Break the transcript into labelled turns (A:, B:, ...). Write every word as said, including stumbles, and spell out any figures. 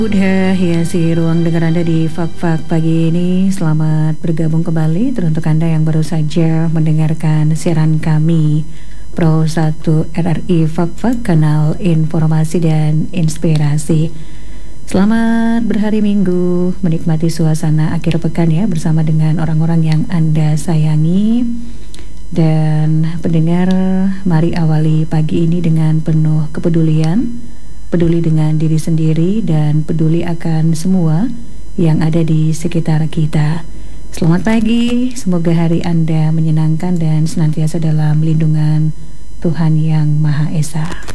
A: Udah hiasi ruang dengar Anda di Fak-Fak pagi ini. Selamat bergabung kembali teruntuk Anda yang baru saja mendengarkan siaran kami Pro satu R R I Fak-Fak, kanal informasi dan inspirasi. Selamat berhari Minggu, menikmati suasana akhir pekan ya, bersama dengan orang-orang yang Anda sayangi. Dan pendengar, mari awali pagi ini dengan penuh kepedulian, peduli dengan diri sendiri dan peduli akan semua yang ada di sekitar kita. Selamat pagi, semoga hari Anda menyenangkan dan senantiasa dalam lindungan Tuhan Yang Maha Esa.